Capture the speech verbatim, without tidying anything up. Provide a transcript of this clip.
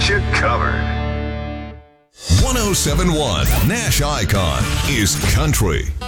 got you covered. one oh seven point one Nash Icon is country.